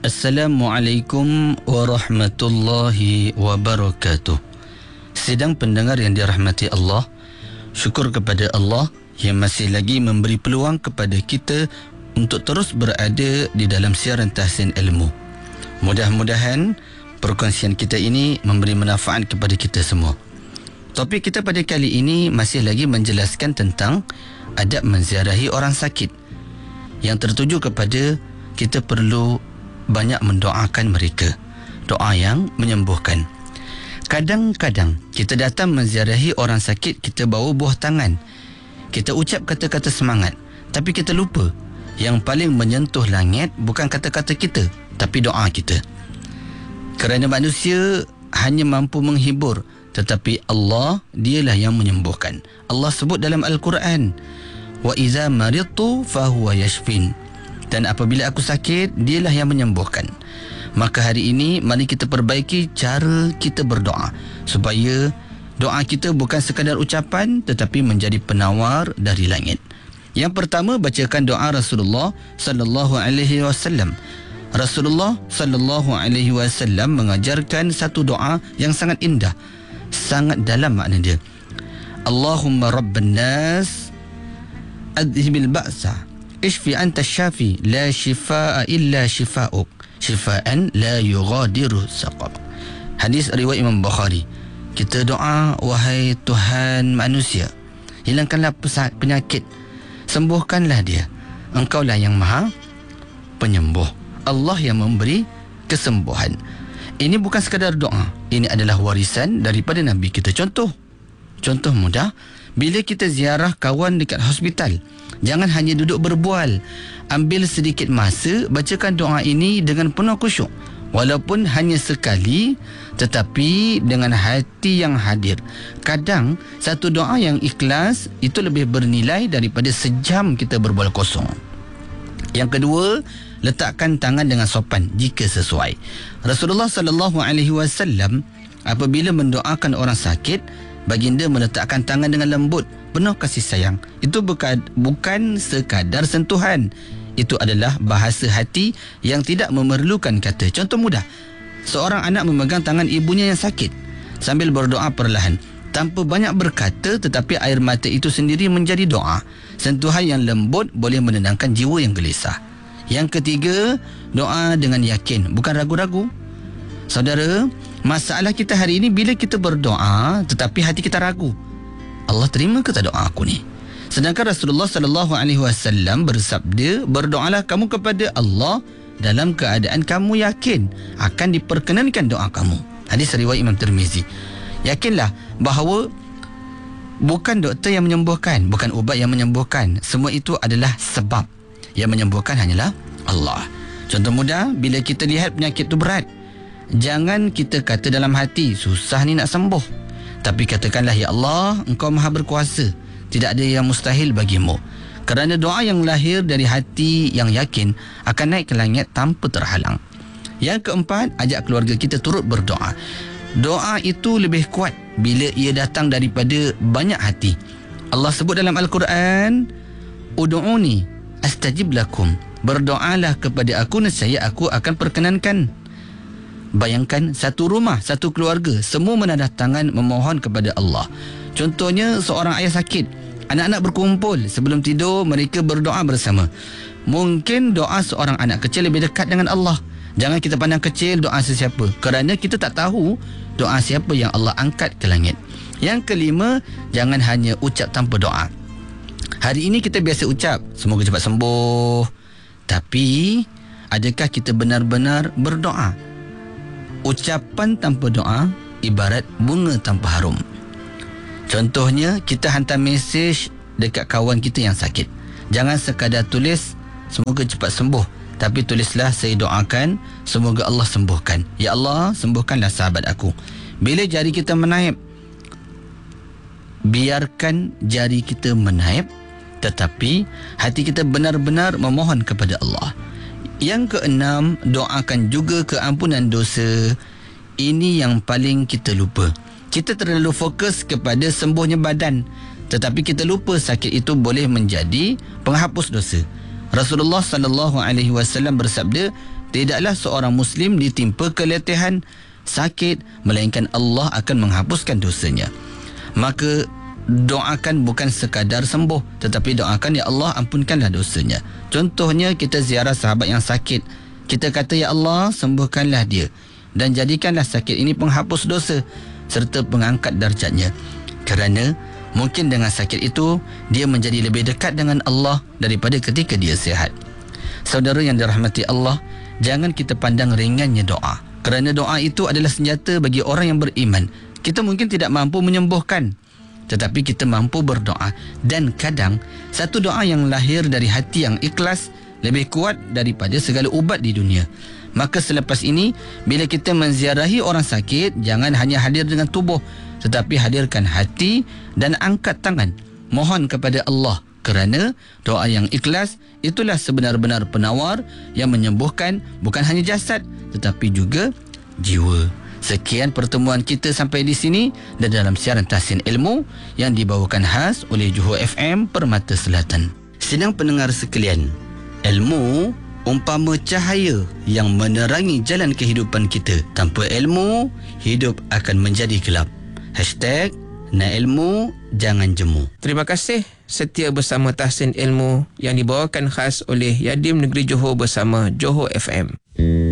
Assalamualaikum warahmatullahi wabarakatuh. Sidang pendengar yang dirahmati Allah, syukur kepada Allah yang masih lagi memberi peluang kepada kita untuk terus berada di dalam siaran tahsin ilmu. Mudah-mudahan perkongsian kita ini memberi manfaat kepada kita semua. Topik kita pada kali ini masih lagi menjelaskan tentang adab menziarahi orang sakit, yang tertuju kepada kita perlu banyak mendoakan mereka, doa yang menyembuhkan. Kadang-kadang kita datang menziarahi orang sakit, kita bawa buah tangan, kita ucap kata-kata semangat, tapi kita lupa yang paling menyentuh langit bukan kata-kata kita, tapi doa kita. Kerana manusia hanya mampu menghibur, tetapi Allah, dialah yang menyembuhkan. Allah sebut dalam Al-Quran, wa iza maridtu fahuwa yashfin, dan apabila aku sakit, dialah yang menyembuhkan. Maka hari ini mari kita perbaiki cara kita berdoa, supaya doa kita bukan sekadar ucapan tetapi menjadi penawar dari langit. Yang pertama, bacakan doa Rasulullah sallallahu alaihi wasallam. Rasulullah sallallahu alaihi wasallam mengajarkan satu doa yang sangat indah, sangat dalam makna dia. Allahumma rabban nas adhibil ba'sa ishfi anta syafi la shifaa illa shifauk shifaan la yughadiru saqam. Hadis riwayat Imam Bukhari. Kita doa, wahai Tuhan manusia, hilangkanlah penyakit, sembuhkanlah dia. Engkaulah yang maha penyembuh, Allah yang memberi kesembuhan. Ini bukan sekadar doa, ini adalah warisan daripada Nabi kita. Contoh mudah, bila kita ziarah kawan dekat hospital, jangan hanya duduk berbual. Ambil sedikit masa, bacakan doa ini dengan penuh khusyuk. Walaupun hanya sekali, tetapi dengan hati yang hadir. Kadang, satu doa yang ikhlas itu lebih bernilai daripada sejam kita berbual kosong. Yang kedua, letakkan tangan dengan sopan jika sesuai. Rasulullah sallallahu alaihi wasallam apabila mendoakan orang sakit, baginda meletakkan tangan dengan lembut, penuh kasih sayang. Itu bukan sekadar sentuhan. Itu adalah bahasa hati yang tidak memerlukan kata. Contoh mudah, seorang anak memegang tangan ibunya yang sakit sambil berdoa perlahan, tanpa banyak berkata, tetapi air mata itu sendiri menjadi doa. Sentuhan yang lembut boleh menenangkan jiwa yang gelisah. Yang ketiga, doa dengan yakin, bukan ragu-ragu. Saudara, masalah kita hari ini bila kita berdoa tetapi hati kita ragu, Allah terima ke tak doa aku ni? Sedangkan Rasulullah sallallahu alaihi wasallam bersabda, berdoalah kamu kepada Allah dalam keadaan kamu yakin akan diperkenankan doa kamu. Hadis riwayat Imam Tirmizi. Yakinlah bahawa bukan doktor yang menyembuhkan, bukan ubat yang menyembuhkan. Semua itu adalah sebab. Yang menyembuhkan hanyalah Allah. Contoh mudah, bila kita lihat penyakit itu berat, jangan kita kata dalam hati, susah ni nak sembuh. Tapi katakanlah, ya Allah, Engkau maha berkuasa, tidak ada yang mustahil bagimu. Kerana doa yang lahir dari hati yang yakin akan naik ke langit tanpa terhalang. Yang keempat, ajak keluarga kita turut berdoa. Doa itu lebih kuat bila ia datang daripada banyak hati. Allah sebut dalam Al-Quran, Udu'uni astajib lakum, berdoalah kepada aku, nescaya aku akan perkenankan. Bayangkan satu rumah, satu keluarga, semua menadah tangan memohon kepada Allah. Contohnya seorang ayah sakit, anak-anak berkumpul, sebelum tidur mereka berdoa bersama. Mungkin doa seorang anak kecil lebih dekat dengan Allah. Jangan kita pandang kecil doa sesiapa, kerana kita tak tahu doa siapa yang Allah angkat ke langit. Yang kelima, jangan hanya ucap tanpa doa. Hari ini kita biasa ucap, semoga cepat sembuh. Tapi, adakah kita benar-benar berdoa? Ucapan tanpa doa ibarat bunga tanpa harum. Contohnya, kita hantar mesej dekat kawan kita yang sakit. Jangan sekadar tulis, semoga cepat sembuh. Tapi tulislah, saya doakan, semoga Allah sembuhkan. Ya Allah, sembuhkanlah sahabat aku. Bila jari kita menaip, biarkan jari kita menaip, tetapi hati kita benar-benar memohon kepada Allah. Yang keenam, doakan juga keampunan dosa. Ini yang paling kita lupa. Kita terlalu fokus kepada sembuhnya badan, tetapi kita lupa sakit itu boleh menjadi penghapus dosa. Rasulullah sallallahu alaihi wasallam bersabda, tidaklah seorang Muslim ditimpa keletihan, sakit, melainkan Allah akan menghapuskan dosanya. Maka doakan bukan sekadar sembuh, tetapi doakan, ya Allah ampunkanlah dosanya. Contohnya kita ziarah sahabat yang sakit, kita kata, ya Allah sembuhkanlah dia dan jadikanlah sakit ini penghapus dosa serta pengangkat darjatnya. Kerana mungkin dengan sakit itu dia menjadi lebih dekat dengan Allah daripada ketika dia sihat. Saudara yang dirahmati Allah, jangan kita pandang ringannya doa, kerana doa itu adalah senjata bagi orang yang beriman. Kita mungkin tidak mampu menyembuhkan, tetapi kita mampu berdoa. Dan kadang satu doa yang lahir dari hati yang ikhlas lebih kuat daripada segala ubat di dunia. Maka selepas ini, bila kita menziarahi orang sakit, jangan hanya hadir dengan tubuh, tetapi hadirkan hati dan angkat tangan mohon kepada Allah. Kerana doa yang ikhlas itulah sebenar-benar penawar yang menyembuhkan bukan hanya jasad tetapi juga jiwa. Sekian pertemuan kita sampai di sini dan dalam siaran Tahsin Ilmu yang dibawakan khas oleh Johor FM Permata Selatan. Sidang pendengar sekalian, ilmu umpama cahaya yang menerangi jalan kehidupan kita. Tanpa ilmu, hidup akan menjadi gelap. #Nak ilmu, jangan jemu. Terima kasih setia bersama Tahsin Ilmu yang dibawakan khas oleh Yadim Negeri Johor bersama Johor FM.